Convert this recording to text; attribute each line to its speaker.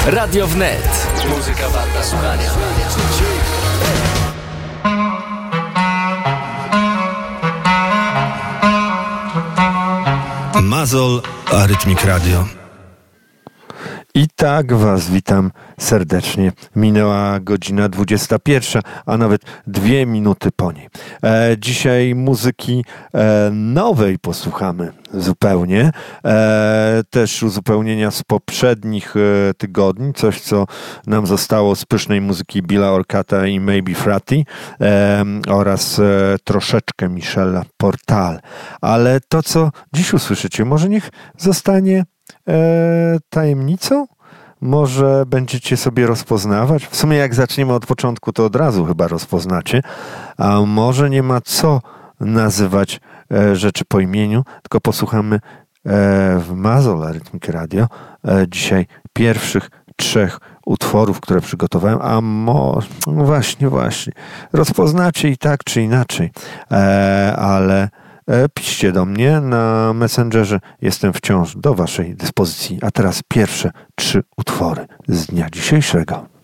Speaker 1: Radio Wnet. Muzyka warta słuchania.
Speaker 2: Mazol Arytmik Radio. I tak Was witam serdecznie. Minęła godzina 21, a nawet 2 minuty po niej. Dzisiaj muzyki nowej posłuchamy zupełnie. Też uzupełnienia z poprzednich tygodni. Coś, co nam zostało z pysznej muzyki Billa Orcata i Maybe Fratty oraz troszeczkę Michela Portal. Ale to, co dziś usłyszycie, może niech zostanie tajemnicą? Może będziecie sobie rozpoznawać? W sumie jak zaczniemy od początku, to od razu chyba rozpoznacie. A może nie ma co nazywać rzeczy po imieniu, tylko posłuchamy w Mazol Arytmik Radio dzisiaj pierwszych 3 utworów, które przygotowałem, a właśnie, rozpoznacie i tak czy inaczej, ale piszcie do mnie na Messengerze. Jestem wciąż do Waszej dyspozycji. A teraz pierwsze 3 utwory z dnia dzisiejszego.